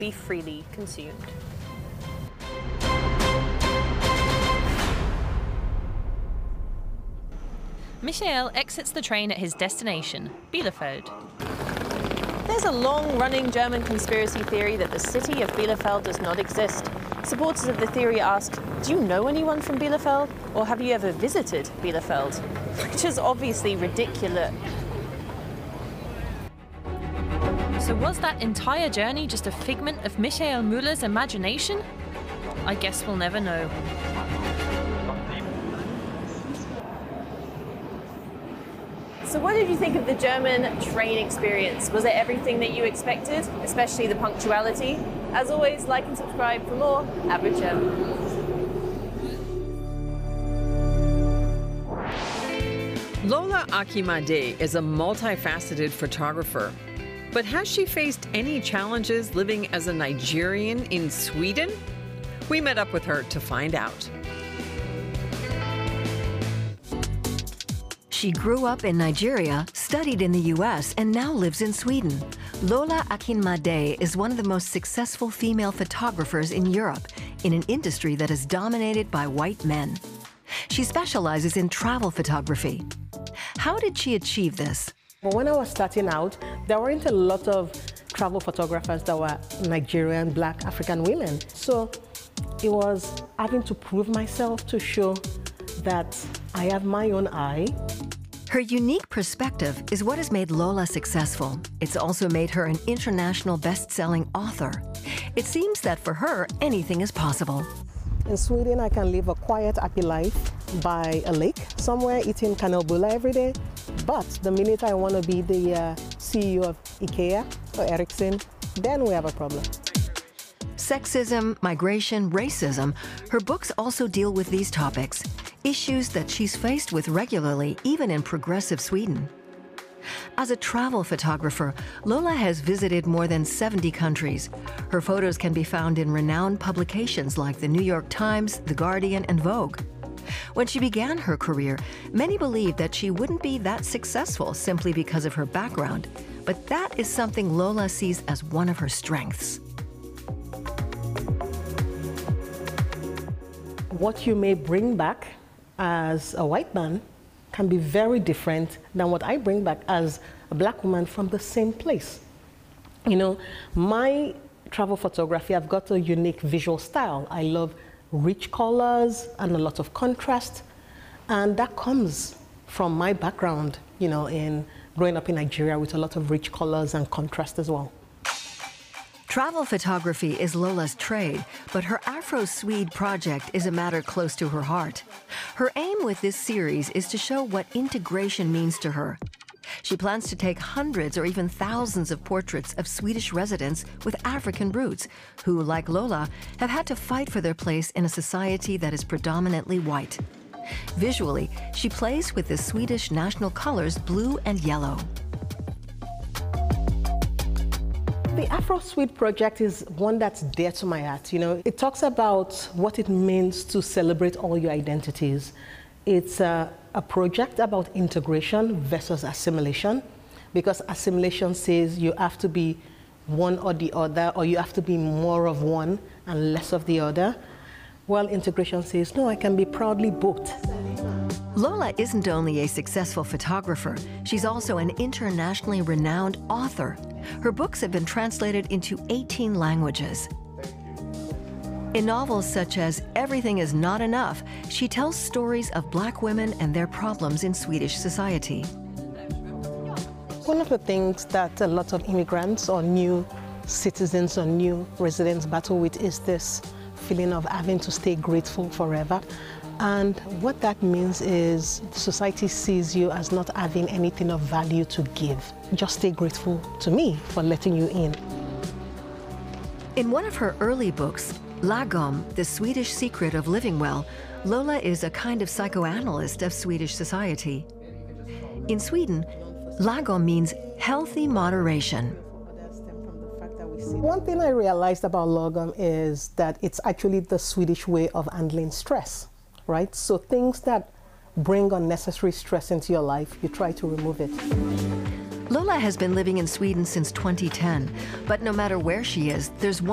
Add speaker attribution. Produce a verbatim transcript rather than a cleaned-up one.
Speaker 1: be freely consumed. Michael exits the train at his destination, Bielefeld. There's a long-running German conspiracy theory that the city of Bielefeld does not exist. Supporters of the theory ask, do you know anyone from Bielefeld? Or have you ever visited Bielefeld? Which is obviously ridiculous. So was that entire journey just a figment of Michael Müller's imagination? I guess we'll never know. So what did you think of the German train experience? Was it everything that you expected, especially the punctuality? As always, like and subscribe for more Average German.
Speaker 2: Lola Akinmade is a multifaceted photographer. But has she faced any challenges living as a Nigerian in Sweden? We met up with her to find out.
Speaker 3: She grew up in Nigeria, studied in the U S, and now lives in Sweden. Lola Akinmade is one of the most successful female photographers in Europe, in an industry that is dominated by white men. She specializes in travel photography. How did she achieve this?
Speaker 4: But when I was starting out, there weren't a lot of travel photographers that were Nigerian, black, African women. So it was having to prove myself to show that I have my own eye.
Speaker 3: Her unique perspective is what has made Lola successful. It's also made her an international best-selling author. It seems that for her, anything is possible.
Speaker 4: In Sweden, I can live a quiet, happy life by a lake, somewhere eating kanelbulle every day. But the minute I want to be the uh, C E O of IKEA or Ericsson, then we have a problem.
Speaker 3: Sexism, migration, racism, her books also deal with these topics, issues that she's faced with regularly, even in progressive Sweden. As a travel photographer, Lola has visited more than seventy countries. Her photos can be found in renowned publications like the New York Times, The Guardian, and Vogue. When she began her career, many believed that she wouldn't be that successful simply because of her background. But that is something Lola sees as one of her strengths.
Speaker 4: What you may bring back as a white man can be very different than what I bring back as a black woman from the same place. You know, my travel photography, I've got a unique visual style. I love rich colors and a lot of contrast. And that comes from my background, you know, in growing up in Nigeria with a lot of rich colors and contrast as well.
Speaker 3: Travel photography is Lola's trade, but her Afro-Swede project is a matter close to her heart. Her aim with this series is to show what integration means to her. She plans to take hundreds or even thousands of portraits of Swedish residents with African roots who, like Lola, have had to fight for their place in a society that is predominantly white. Visually, she plays with the Swedish national colors blue and yellow.
Speaker 4: The Afro-Swede project is one that's dear to my heart. You know, it talks about what it means to celebrate all your identities. It's a, a project about integration versus assimilation, because assimilation says you have to be one or the other, or you have to be more of one and less of the other. While integration says, no, I can be proudly both.
Speaker 3: Lola isn't only a successful photographer, she's also an internationally renowned author. Her books have been translated into eighteen languages. In novels such as Everything Is Not Enough, she tells stories of black women and their problems in Swedish society.
Speaker 4: One of the things that a lot of immigrants or new citizens or new residents battle with is this feeling of having to stay grateful forever. And what that means is society sees you as not having anything of value to give. Just stay grateful to me for letting you in.
Speaker 3: In one of her early books, Lagom, The Swedish Secret of Living Well, Lola is a kind of psychoanalyst of Swedish society. In Sweden, Lagom means healthy moderation.
Speaker 4: One thing I realized about Lagom is that it's actually the Swedish way of handling stress. Right? So things that bring unnecessary stress into your life, you try to remove it.
Speaker 3: Lola has been living in Sweden since twenty ten, but no matter where she is, there's one